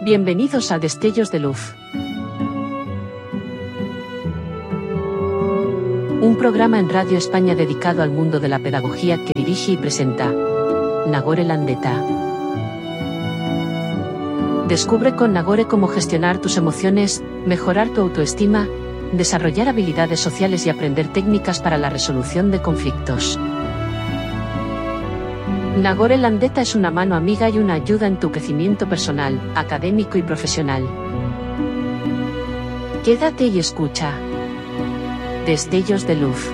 Bienvenidos a Destellos de Luz. Un programa en Radio España dedicado al mundo de la pedagogía que dirige y presenta Nagore Landeta. Descubre con Nagore cómo gestionar tus emociones, mejorar tu autoestima, desarrollar habilidades sociales y aprender técnicas para la resolución de conflictos. Nagore Landeta es una mano amiga y una ayuda en tu crecimiento personal, académico y profesional. Quédate y escucha. Destellos de Luz.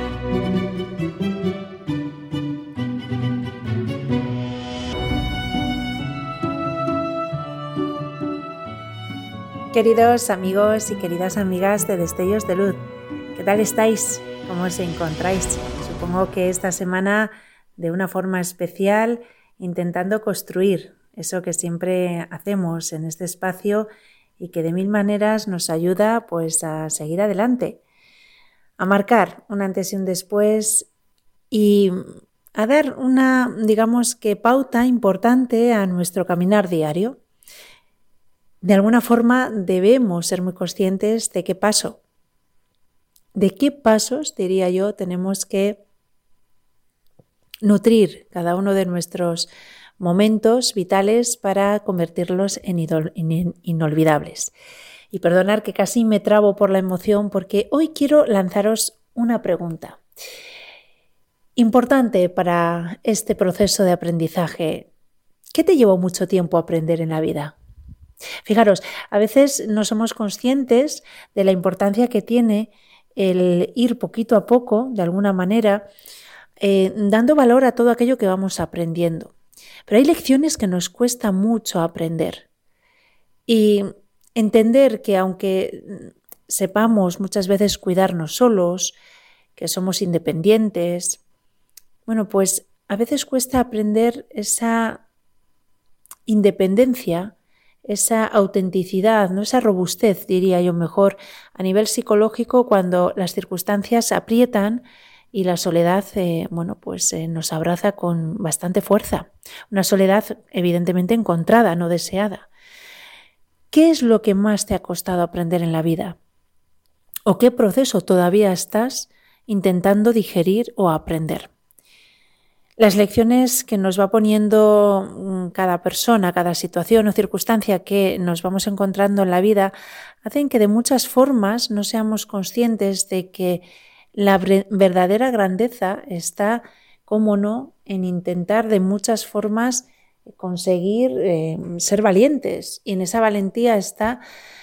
Queridos amigos y queridas amigas de Destellos de Luz, ¿qué tal estáis? ¿Cómo os encontráis? Supongo que esta semana, de una forma especial, intentando construir eso que siempre hacemos en este espacio y que de mil maneras nos ayuda pues a seguir adelante, a marcar un antes y un después y a dar una, digamos que, pauta importante a nuestro caminar diario. De alguna forma debemos ser muy conscientes de qué pasos, diría yo, tenemos que nutrir cada uno de nuestros momentos vitales para convertirlos en inolvidables. Y perdonar que casi me trabo por la emoción porque hoy quiero lanzaros una pregunta importante para este proceso de aprendizaje. ¿Qué te llevó mucho tiempo aprender en la vida? Fijaros, a veces no somos conscientes de la importancia que tiene el ir poquito a poco, de alguna manera, dando valor a todo aquello que vamos aprendiendo. Pero hay lecciones que nos cuesta mucho aprender. Y entender que aunque sepamos muchas veces cuidarnos solos, que somos independientes, bueno, pues a veces cuesta aprender esa independencia, esa autenticidad, ¿no? Esa robustez, diría yo mejor, a nivel psicológico cuando las circunstancias aprietan y la soledad nos abraza con bastante fuerza. Una soledad evidentemente encontrada, no deseada. ¿Qué es lo que más te ha costado aprender en la vida? ¿O qué proceso todavía estás intentando digerir o aprender? Las lecciones que nos va poniendo cada persona, cada situación o circunstancia que nos vamos encontrando en la vida hacen que de muchas formas no seamos conscientes de que la verdadera grandeza está, cómo no, en intentar de muchas formas conseguir ser valientes. Y en esa valentía está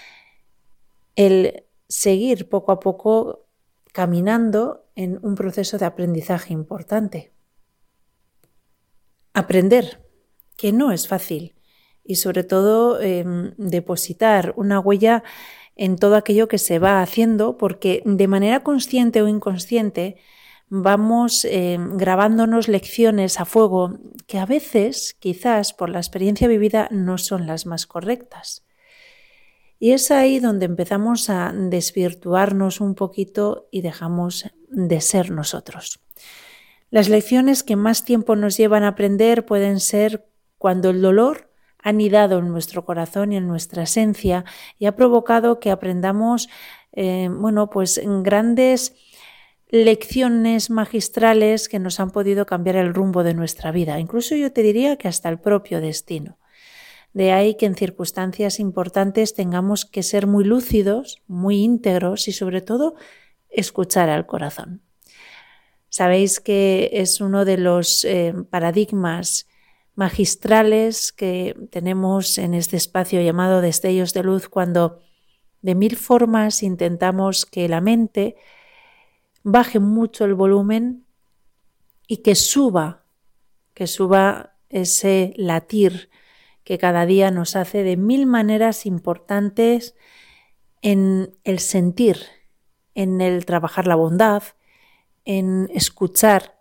el seguir poco a poco caminando en un proceso de aprendizaje importante. Aprender, que no es fácil, y sobre todo depositar una huella en todo aquello que se va haciendo, porque de manera consciente o inconsciente vamos grabándonos lecciones a fuego que a veces, quizás por la experiencia vivida, no son las más correctas. Y es ahí donde empezamos a desvirtuarnos un poquito y dejamos de ser nosotros. Las lecciones que más tiempo nos llevan a aprender pueden ser cuando el dolor ha anidado en nuestro corazón y en nuestra esencia y ha provocado que aprendamos grandes lecciones magistrales que nos han podido cambiar el rumbo de nuestra vida. Incluso yo te diría que hasta el propio destino. De ahí que en circunstancias importantes tengamos que ser muy lúcidos, muy íntegros y sobre todo escuchar al corazón. Sabéis que es uno de los paradigmas magistrales que tenemos en este espacio llamado Destellos de Luz, cuando de mil formas intentamos que la mente baje mucho el volumen y que suba ese latir que cada día nos hace de mil maneras importantes en el sentir, en el trabajar la bondad, en escuchar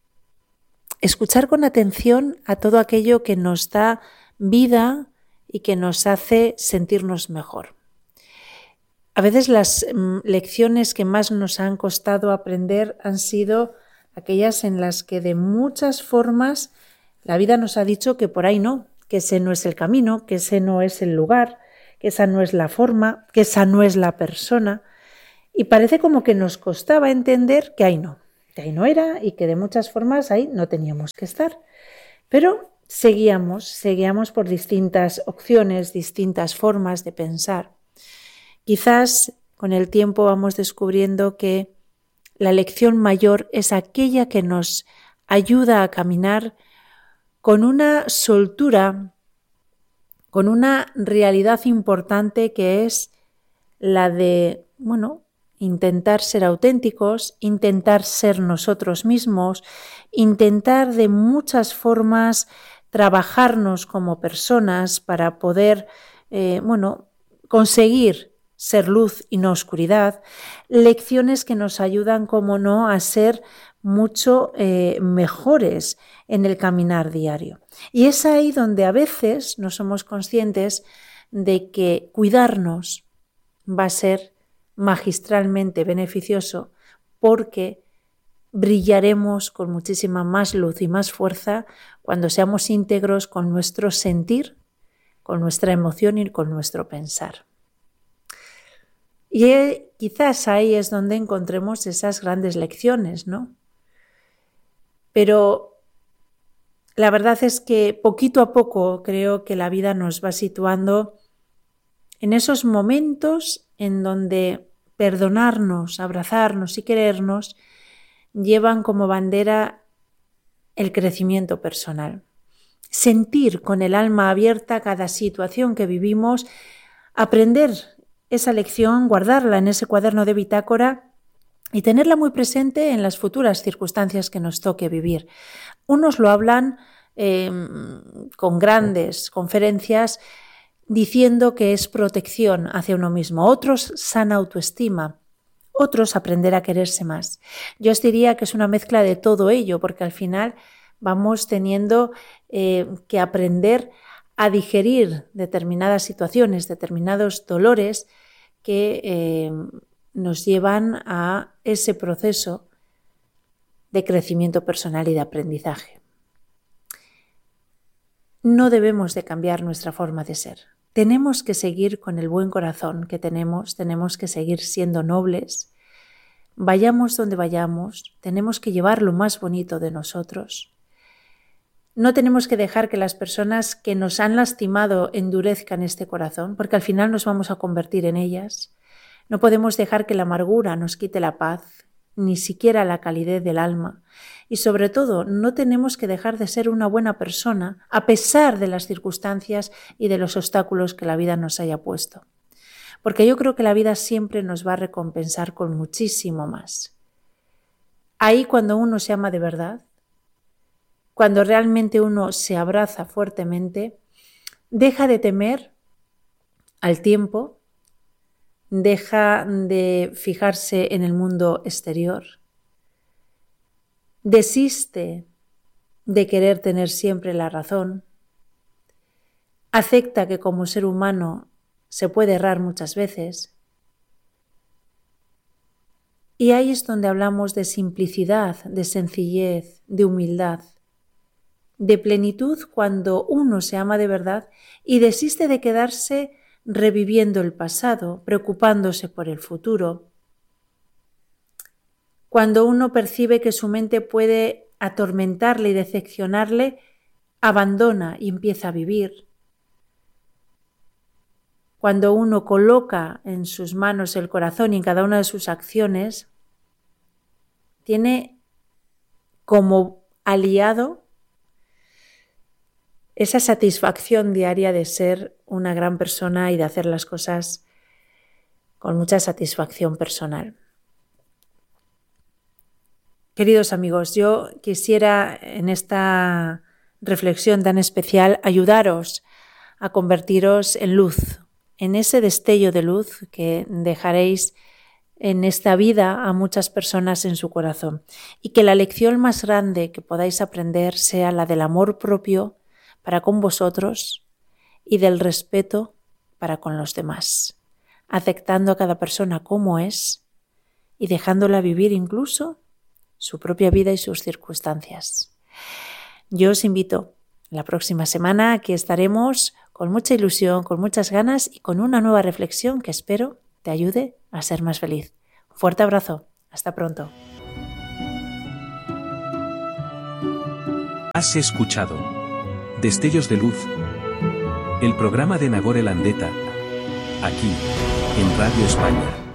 con atención a todo aquello que nos da vida y que nos hace sentirnos mejor. A veces las lecciones que más nos han costado aprender han sido aquellas en las que de muchas formas la vida nos ha dicho que por ahí no, que ese no es el camino, que ese no es el lugar, que esa no es la forma, que esa no es la persona. Y parece como que nos costaba entender que ahí no era y que de muchas formas ahí no teníamos que estar. Pero seguíamos por distintas opciones, distintas formas de pensar. Quizás con el tiempo vamos descubriendo que la lección mayor es aquella que nos ayuda a caminar con una soltura, con una realidad importante que es la de, intentar ser auténticos, intentar ser nosotros mismos, intentar de muchas formas trabajarnos como personas para poder, conseguir ser luz y no oscuridad, lecciones que nos ayudan, como no, a ser mucho mejores en el caminar diario. Y es ahí donde a veces no somos conscientes de que cuidarnos va a ser magistralmente beneficioso, porque brillaremos con muchísima más luz y más fuerza cuando seamos íntegros con nuestro sentir, con nuestra emoción y con nuestro pensar. Y quizás ahí es donde encontremos esas grandes lecciones, ¿no? Pero la verdad es que poquito a poco creo que la vida nos va situando en esos momentos en donde perdonarnos, abrazarnos y querernos llevan como bandera el crecimiento personal. Sentir con el alma abierta cada situación que vivimos, aprender esa lección, guardarla en ese cuaderno de bitácora y tenerla muy presente en las futuras circunstancias que nos toque vivir. Unos lo hablan con grandes conferencias diciendo que es protección hacia uno mismo, otros sana autoestima, otros aprender a quererse más. Yo os diría que es una mezcla de todo ello, porque al final vamos teniendo que aprender a digerir determinadas situaciones, determinados dolores que nos llevan a ese proceso de crecimiento personal y de aprendizaje. No debemos de cambiar nuestra forma de ser. Tenemos que seguir con el buen corazón que tenemos que seguir siendo nobles. Vayamos donde vayamos, tenemos que llevar lo más bonito de nosotros. No tenemos que dejar que las personas que nos han lastimado endurezcan este corazón, porque al final nos vamos a convertir en ellas. No podemos dejar que la amargura nos quite la paz, ni siquiera la calidez del alma. Y sobre todo, no tenemos que dejar de ser una buena persona a pesar de las circunstancias y de los obstáculos que la vida nos haya puesto. Porque yo creo que la vida siempre nos va a recompensar con muchísimo más. Ahí cuando uno se ama de verdad, cuando realmente uno se abraza fuertemente, deja de temer al tiempo, deja de fijarse en el mundo exterior, desiste de querer tener siempre la razón, acepta que como ser humano se puede errar muchas veces. Y ahí es donde hablamos de simplicidad, de sencillez, de humildad, de plenitud cuando uno se ama de verdad y desiste de quedarse reviviendo el pasado, preocupándose por el futuro. Cuando uno percibe que su mente puede atormentarle y decepcionarle, abandona y empieza a vivir. Cuando uno coloca en sus manos el corazón y en cada una de sus acciones, tiene como aliado esa satisfacción diaria de ser una gran persona y de hacer las cosas con mucha satisfacción personal. Queridos amigos, yo quisiera en esta reflexión tan especial ayudaros a convertiros en luz, en ese destello de luz que dejaréis en esta vida a muchas personas en su corazón, y que la lección más grande que podáis aprender sea la del amor propio para con vosotros y del respeto para con los demás, aceptando a cada persona como es y dejándola vivir incluso su propia vida y sus circunstancias. Yo os invito la próxima semana, aquí estaremos con mucha ilusión, con muchas ganas y con una nueva reflexión que espero te ayude a ser más feliz. Un fuerte abrazo. Hasta pronto. Has escuchado Destellos de Luz, el programa de Nagore Landeta, aquí, en Radio España.